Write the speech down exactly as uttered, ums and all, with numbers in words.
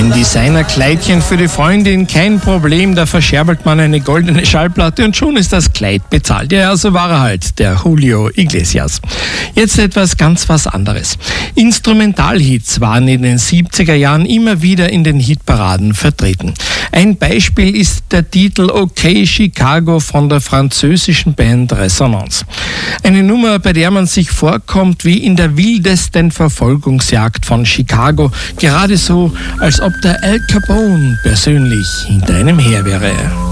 Ein Designerkleidchen für die Freundin, kein Problem, da verscherbelt man eine goldene Schallplatte und schon ist das Kleid bezahlt. Ja, so war er halt, der Julio Iglesias. Jetzt etwas ganz was anderes. Instrumentalhits waren in den siebziger Jahren immer wieder in den Hitparaden vertreten. Ein Beispiel ist der Titel Okay Chicago von der französischen Band Resonance. Eine Nummer, bei der man sich vorkommt wie in der wildesten Verfolgungsjagd von Chicago, gerade so, als ob der Al Capone persönlich hinter einem her wäre.